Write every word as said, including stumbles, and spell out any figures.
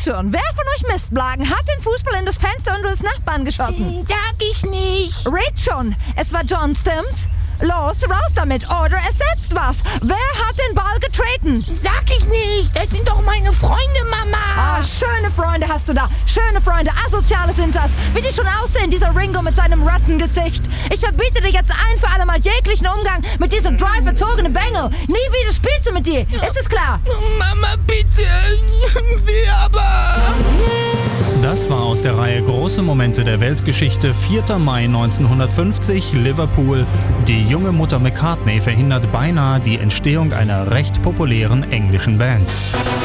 schon, wer von euch Mistblagen hat den Fußball in das Fenster unseres Nachbarn geschossen? Sag ich nicht. Red schon, es war John, stimmt's? Los, raus damit, oder es setzt was. Wer hat den Ball getreten? Sag ich nicht, das sind doch meine Freunde, Mama. Ah, schöne Freunde hast du da. Schöne Freunde, asoziale sind das. Wie die schon aussehen, dieser Ringo mit seinem Rattengesicht. Ich verbiete dir jetzt ein für alle Mal jeglichen Umgang mit diesem dry verzogenen Bengel. Nie wieder spielst du mit dir, ist es klar? Mama, bitte. Wie aber? Das war aus der Reihe Große Momente der Weltgeschichte, vierter Mai neunzehnhundertfünfzig, Liverpool. Die junge Mutter McCartney verhindert beinahe die Entstehung einer recht populären englischen Band.